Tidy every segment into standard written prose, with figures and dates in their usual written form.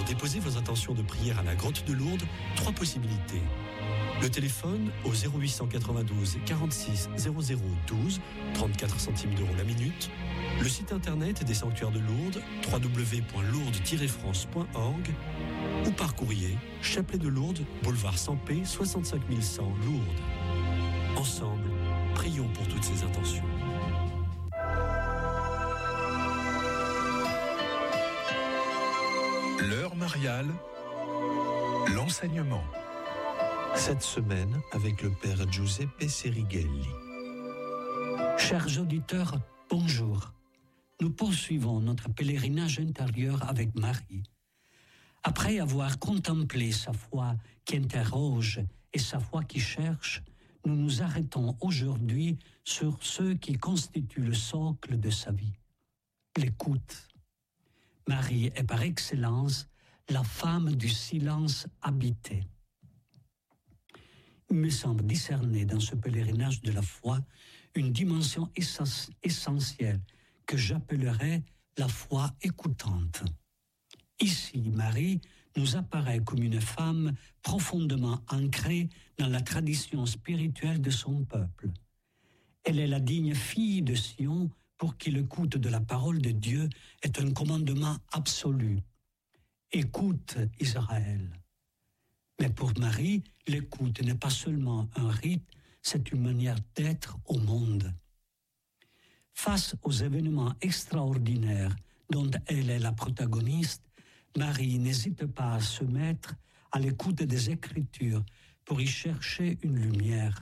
déposer vos intentions de prière à la Grotte de Lourdes, 3 possibilités. Le téléphone au 0892 46 00 12, 34 centimes d'euros la minute. Le site internet des sanctuaires de Lourdes, www.lourdes-france.org, ou par courrier, Chapelet de Lourdes, boulevard Sampé, 65 100 Lourdes. Ensemble, prions pour toutes ces intentions. L'heure mariale, l'enseignement. Cette semaine, avec le père Giuseppe Serighelli. Chers auditeurs, bonjour. Nous poursuivons notre pèlerinage intérieur avec Marie. Après avoir contemplé sa foi qui interroge et sa foi qui cherche, nous nous arrêtons aujourd'hui sur ceux qui constituent le socle de sa vie. L'écoute. Marie est par excellence la femme du silence habité. Il me semble discerner dans ce pèlerinage de la foi une dimension essentielle que j'appellerais la foi écoutante. Ici, Marie nous apparaît comme une femme profondément ancrée dans la tradition spirituelle de son peuple. Elle est la digne fille de Sion pour qui l'écoute de la parole de Dieu est un commandement absolu. Écoute, Israël. Mais pour Marie, l'écoute n'est pas seulement un rite, c'est une manière d'être au monde. Face aux événements extraordinaires dont elle est la protagoniste, Marie n'hésite pas à se mettre à l'écoute des Écritures pour y chercher une lumière.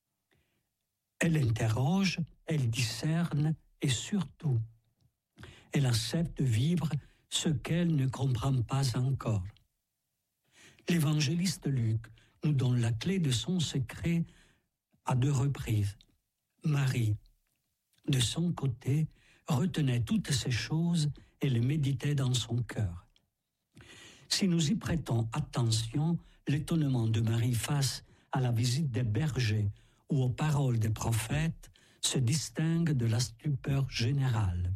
Elle interroge, elle discerne et surtout, elle accepte de vivre ce qu'elle ne comprend pas encore. L'évangéliste Luc nous donne la clé de son secret à 2 reprises. Marie, de son côté, retenait toutes ces choses et les méditait dans son cœur. Si nous y prêtons attention, l'étonnement de Marie face à la visite des bergers ou aux paroles des prophètes se distingue de la stupeur générale.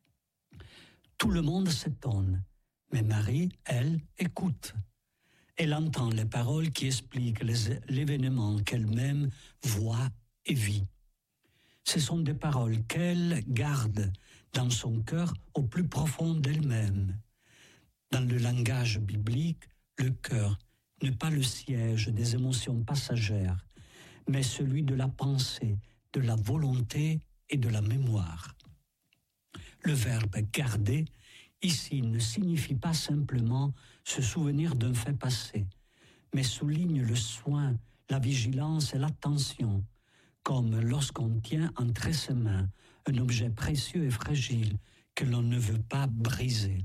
Tout le monde s'étonne, mais Marie, elle, écoute. Elle entend les paroles qui expliquent l'événement qu'elle-même voit et vit. Ce sont des paroles qu'elle garde dans son cœur au plus profond d'elle-même. Dans le langage biblique, le cœur n'est pas le siège des émotions passagères, mais celui de la pensée, de la volonté et de la mémoire. Le verbe « garder » ici ne signifie pas simplement se souvenir d'un fait passé, mais souligne le soin, la vigilance et l'attention, comme lorsqu'on tient entre ses mains un objet précieux et fragile que l'on ne veut pas briser.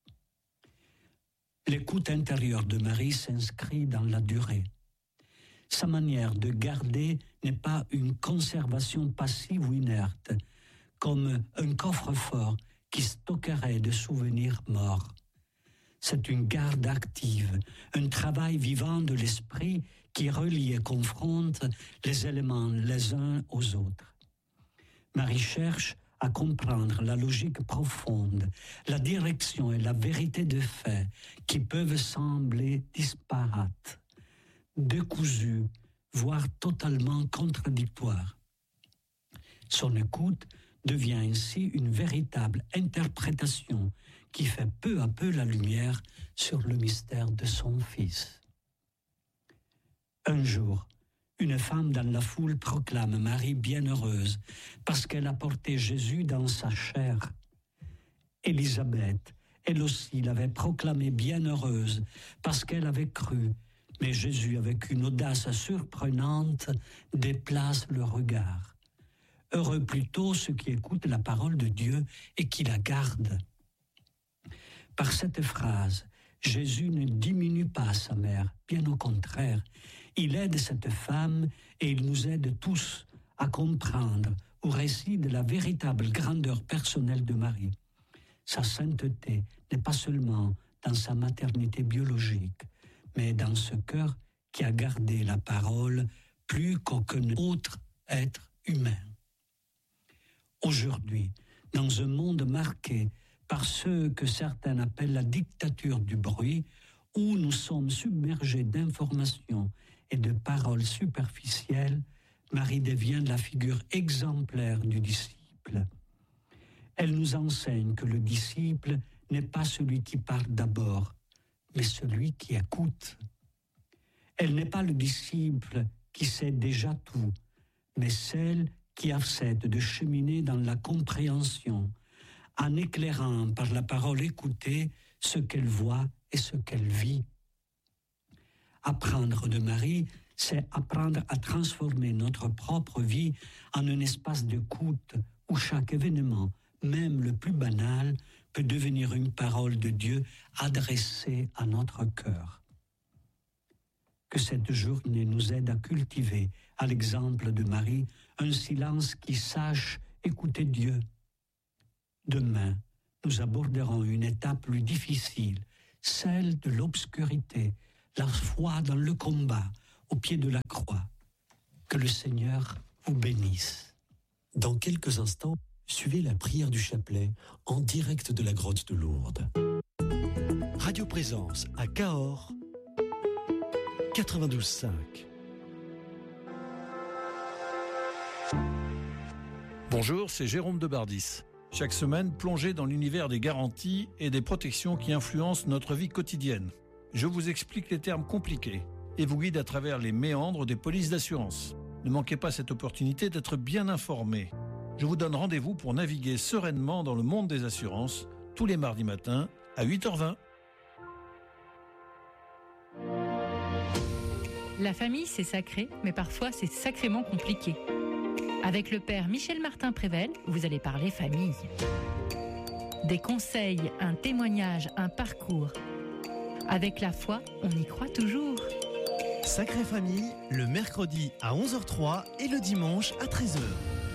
L'écoute intérieure de Marie s'inscrit dans la durée. Sa manière de garder n'est pas une conservation passive ou inerte, comme un coffre-fort qui stockerait des souvenirs morts. C'est une garde active, un travail vivant de l'esprit qui relie et confronte les éléments les uns aux autres. Marie cherche à comprendre la logique profonde, la direction et la vérité des faits qui peuvent sembler disparates, décousus, voire totalement contradictoires. Son écoute devient ainsi une véritable interprétation qui fait peu à peu la lumière sur le mystère de son Fils. Un jour, une femme dans la foule proclame Marie bienheureuse parce qu'elle a porté Jésus dans sa chair. Élisabeth, elle aussi, l'avait proclamée bienheureuse parce qu'elle avait cru, mais Jésus, avec une audace surprenante, déplace le regard. Heureux plutôt ceux qui écoutent la parole de Dieu et qui la gardent. Par cette phrase, Jésus ne diminue pas sa mère, bien au contraire. Il aide cette femme et il nous aide tous à comprendre au récit de la véritable grandeur personnelle de Marie. Sa sainteté n'est pas seulement dans sa maternité biologique, mais dans ce cœur qui a gardé la parole plus qu'aucun autre être humain. Aujourd'hui, dans un monde marqué par ce que certains appellent la dictature du bruit, où nous sommes submergés d'informations et de paroles superficielles, Marie devient la figure exemplaire du disciple. Elle nous enseigne que le disciple n'est pas celui qui parle d'abord, mais celui qui écoute. Elle n'est pas le disciple qui sait déjà tout, mais celle qui accepte de cheminer dans la compréhension, en éclairant par la parole écoutée ce qu'elle voit et ce qu'elle vit. Apprendre de Marie, c'est apprendre à transformer notre propre vie en un espace d'écoute où chaque événement, même le plus banal, peut devenir une parole de Dieu adressée à notre cœur. Que cette journée nous aide à cultiver, à l'exemple de Marie, un silence qui sache écouter Dieu. Demain, nous aborderons une étape plus difficile, celle de l'obscurité, la foi dans le combat, au pied de la croix. Que le Seigneur vous bénisse. Dans quelques instants, suivez la prière du chapelet en direct de la grotte de Lourdes. Radio Présence à Cahors, 92.5. Bonjour, c'est Jérôme de Bardis. Chaque semaine, plongez dans l'univers des garanties et des protections qui influencent notre vie quotidienne. Je vous explique les termes compliqués et vous guide à travers les méandres des polices d'assurance. Ne manquez pas cette opportunité d'être bien informé. Je vous donne rendez-vous pour naviguer sereinement dans le monde des assurances tous les mardis matins à 8h20. La famille, c'est sacré, mais parfois c'est sacrément compliqué. Avec le père Michel Martin-Prével, vous allez parler famille. Des conseils, un témoignage, un parcours. Avec la foi, on y croit toujours. Sacrée Famille, le mercredi à 11h03 et le dimanche à 13h.